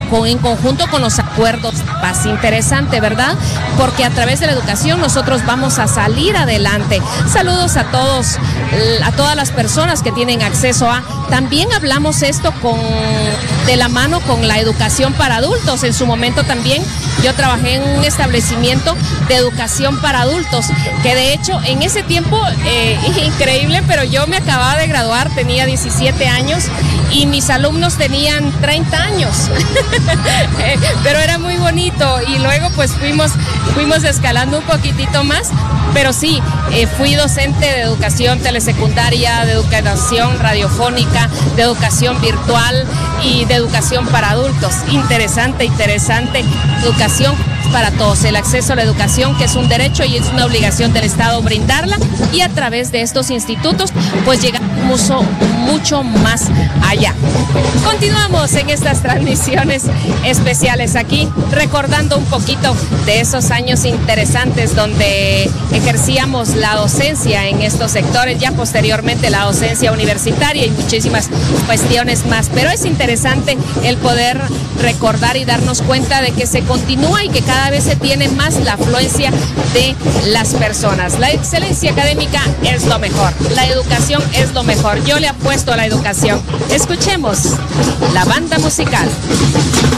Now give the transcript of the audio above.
en conjunto con los acuerdos de paz. Interesante, ¿verdad? Porque a través de la educación nosotros vamos a salir adelante. Saludos a todos, a todas las personas que tienen acceso a. También hablamos esto de la mano con la educación para adultos. En su momento también yo trabajé en un establecimiento de educación para adultos, que de hecho en ese tiempo, increíble, pero yo me acababa de graduar, tenía 17 años y mis alumnos tenían 30 años, pero era muy bonito y luego pues fuimos escalando un poquitito más, pero sí, fui docente de educación telesecundaria, de educación radiofónica, de educación virtual y de educación para adultos. Interesante, educación para todos, el acceso a la educación, que es un derecho y es una obligación del Estado brindarla, y a través de estos institutos pues llegamos mucho más allá. Continuamos en estas transmisiones especiales aquí, recordando un poquito de esos años interesantes donde ejercíamos la docencia en estos sectores, ya posteriormente la docencia universitaria y muchísimas cuestiones más, pero es interesante el poder recordar y darnos cuenta de que se continúa y que cada vez se tiene más la afluencia de las personas. La excelencia académica es lo mejor, la educación es lo mejor. Yo le apuesto a la educación. Escuchemos la banda musical.